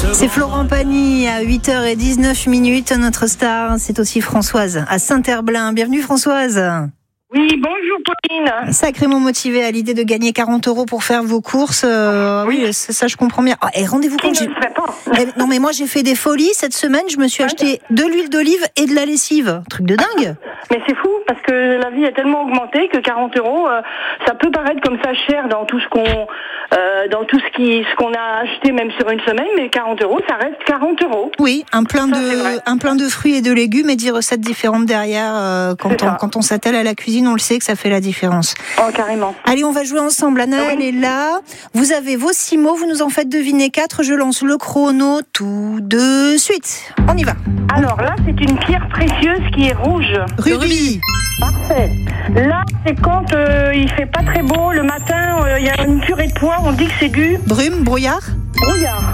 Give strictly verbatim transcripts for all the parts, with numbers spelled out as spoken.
C'est Florent Pagny à huit heures dix-neuf minutes. Notre star, c'est aussi Françoise à Saint-Herblain. Bienvenue Françoise. Oui, bonjour Pauline. Sacrément motivée à l'idée de gagner quarante euros pour faire vos courses. Euh, oui, oui ça, ça je comprends bien. Oh, et rendez-vous compte. Qui ne le ferait pas. Eh, non mais moi j'ai fait des folies cette semaine. Je me suis acheté de l'huile d'olive et de la lessive. Truc de dingue. Mais c'est fou parce que la vie a tellement augmenté que quarante euros, euh, ça peut paraître comme ça cher dans tout ce qu'on, euh, dans tout ce qui, ce qu'on a acheté même sur une semaine, mais quarante euros, ça reste quarante euros. Oui, un plein ça, de, un plein de fruits et de légumes et dix recettes différentes derrière. Euh, quand on, quand on s'attelle à la cuisine, on le sait que ça fait la différence. Oh carrément. Allez, on va jouer ensemble. Anaël oui. est là. Vous avez vos six mots. Vous nous en faites deviner quatre. Je lance le chrono tout de suite. On y va. Alors là, c'est une pierre précieuse qui est rouge. Rubis. Parfait. Là, c'est quand euh, il fait pas très beau. Le matin, il euh, y a une purée de pois. On dit que c'est du... Brume, brouillard. Brouillard.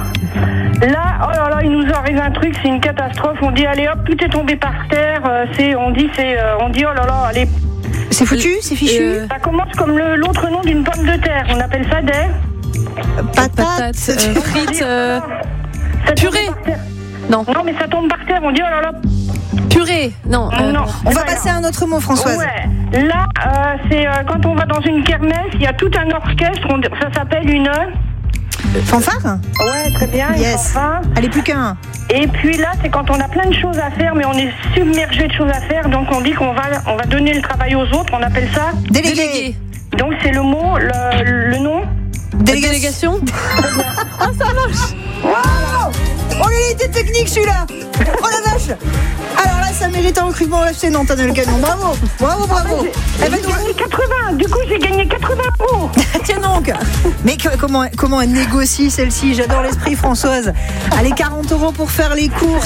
Là, oh là là, il nous arrive un truc, c'est une catastrophe. On dit, allez hop, tout est tombé par terre. Euh, c'est, on dit, c'est, euh, on dit, oh là là, allez. C'est foutu, c'est fichu. Euh, ça commence comme le, l'autre nom d'une pomme de terre. On appelle ça des... Patates. Patates euh, frites. Euh... Purée. Non. Non, mais ça tombe par terre. On dit, oh là là. Purée. Non. Euh, non. On va passer à un autre mot, Françoise. Ouais. Là, euh, c'est euh, quand on va dans une kermesse, il y a tout un orchestre. On, ça s'appelle une... Fanfare. Ouais, très bien. Yes. Une fanfare. Allez, plus qu'un. Et puis là, c'est quand on a plein de choses à faire, mais on est submergé de choses à faire. Donc on dit qu'on va, on va donner le travail aux autres. On appelle ça... Délégué. Délégué. Donc c'est le mot, le, le nom. Délégation. Ah, ça marche. Wow. Oh, il était technique celui-là. Oh la vache. Alors là, ça mérite un recrutement F C Nantes, le canon. Bravo, bravo, bravo. Ah, eh ben, j'ai gagné quatre-vingts. Du coup, j'ai gagné quatre-vingts euros. Tiens donc. Mais que, comment, comment elle négocie celle-ci? J'adore l'esprit Françoise. Allez, quarante euros pour faire les courses.